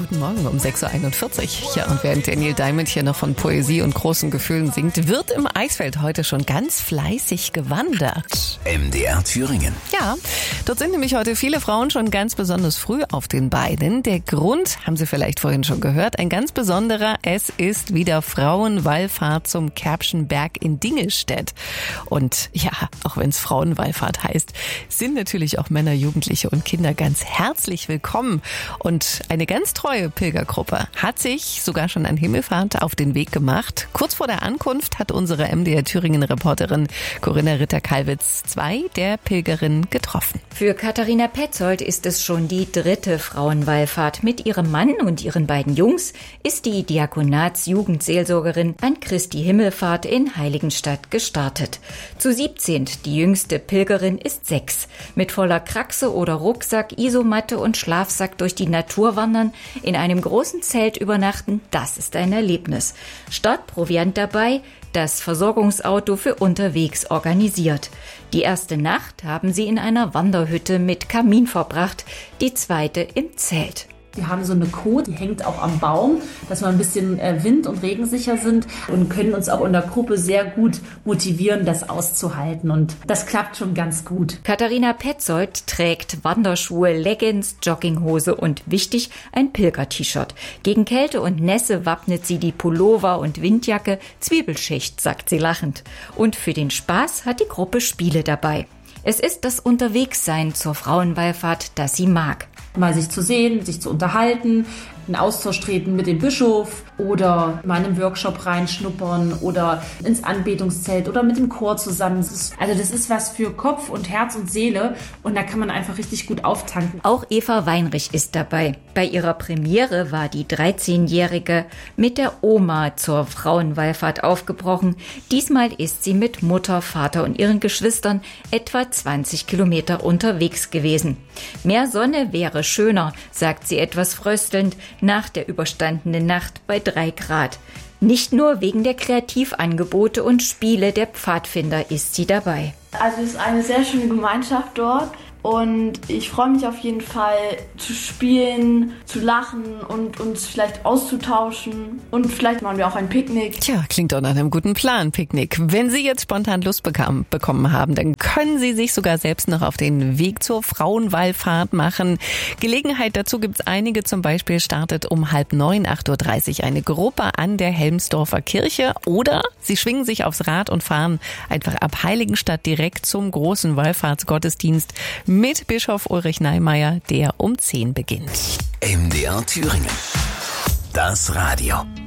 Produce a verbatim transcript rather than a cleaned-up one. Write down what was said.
guten Morgen um sechs Uhr einundvierzig. Ja, und während Daniel Diamond hier noch von Poesie und großen Gefühlen singt, wird im Eisfeld heute schon ganz fleißig gewandert. M D R Thüringen. Ja, dort sind nämlich heute viele Frauen schon ganz besonders früh auf den Beinen. Der Grund, haben Sie vielleicht vorhin schon gehört, ein ganz besonderer. Es ist wieder Frauenwallfahrt zum Kerbschen Berg in Dingelstädt. Und ja, auch wenn es Frauenwallfahrt heißt, sind natürlich auch Männer, Jugendliche und Kinder ganz herzlich willkommen. Und eine ganz treue Pilgergruppe hat sich sogar schon an Himmelfahrt auf den Weg gemacht. Kurz vor der Ankunft hat unsere M D R Thüringen-Reporterin Corinna Ritter-Kalwitz zwei der Pilgerinnen getroffen. Für Katharina Petzold ist es schon die dritte Frauenwallfahrt. Mit ihrem Mann und ihren beiden Jungs ist die Diakonats-Jugendseelsorgerin an Christi Himmelfahrt in Heiligenstadt gestartet. Zu siebzehn, die jüngste Pilgerin ist sechs. Mit voller Kraxe oder Rucksack, Isomatte und Schlafsack durch die Natur wandern, in einem großen Zelt übernachten, das ist ein Erlebnis. Startproviant dabei, das Versorgungsauto für unterwegs organisiert. Die erste Nacht haben sie in einer Wanderhütte mit Kamin verbracht, die zweite im Zelt. Wir haben so eine Kote, die hängt auch am Baum, dass wir ein bisschen wind- und regensicher sind und können uns auch in der Gruppe sehr gut motivieren, das auszuhalten. Und das klappt schon ganz gut. Katharina Petzold trägt Wanderschuhe, Leggings, Jogginghose und wichtig, ein Pilger-T-Shirt. Gegen Kälte und Nässe wappnet sie die Pullover und Windjacke. Zwiebelschicht, sagt sie lachend. Und für den Spaß hat die Gruppe Spiele dabei. Es ist das Unterwegssein zur Frauenwallfahrt, das sie mag. Mal sich zu sehen, sich zu unterhalten, in Austausch treten mit dem Bischof oder mal in einen Workshop reinschnuppern oder ins Anbetungszelt oder mit dem Chor zusammen. Also das ist was für Kopf und Herz und Seele und da kann man einfach richtig gut auftanken. Auch Eva Weinrich ist dabei. Bei ihrer Premiere war die dreizehnjährige mit der Oma zur Frauenwallfahrt aufgebrochen. Diesmal ist sie mit Mutter, Vater und ihren Geschwistern etwa zwanzig Kilometer unterwegs gewesen. Mehr Sonne wäre schöner, sagt sie etwas fröstelnd, nach der überstandenen Nacht bei drei Grad. Nicht nur wegen der Kreativangebote und Spiele der Pfadfinder ist sie dabei. Also es ist eine sehr schöne Gemeinschaft dort und ich freue mich auf jeden Fall zu spielen, zu lachen und uns vielleicht auszutauschen und vielleicht machen wir auch ein Picknick. Tja, klingt doch nach einem guten Plan, Picknick. Wenn Sie jetzt spontan Lust bekam, bekommen haben, dann können Sie sich sogar selbst noch auf den Weg zur Frauenwallfahrt machen. Gelegenheit dazu gibt's einige, zum Beispiel startet um halb neun, acht Uhr dreißig eine Gruppe an der Helmsdorfer Kirche oder Sie schwingen sich aufs Rad und fahren einfach ab Heiligenstadt direkt zum großen Wallfahrtsgottesdienst mit Bischof Ulrich Neimeyer, der um zehn beginnt. M D R Thüringen. Das Radio.